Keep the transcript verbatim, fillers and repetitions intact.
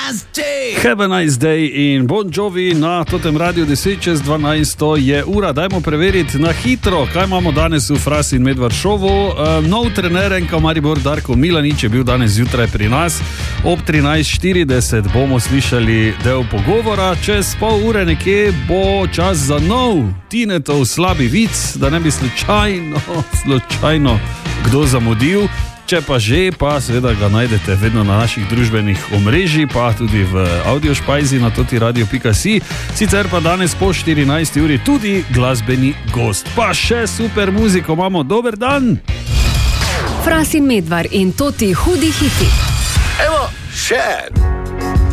Have a nice day in Bon Jovi na totem radiju deset čez dvanajst je ura. Dajmo preveriti na hitro, kaj imamo danes v Fras in Medvard šovu. Um, nov trener en ka Maribor Darko Milanič je bil danes zjutraj pri nas. Ob trinajst štirideset bomo slišali del pogovora. Čez pol ure nekje bo čas za nov Tinetov slabi vic, da ne bi slučajno, slučajno kdo zamudil. Če pa že, pa seveda ga najdete vedno na naših družbenih omrežij, pa tudi v audiošpajzi na totiradio pika si. Sicer pa danes po štirinajsti uri tudi glasbeni gost. Pa še super muziko imamo. Dober dan! Fras in Medvard in Toti hudi hiti. Evo, še en.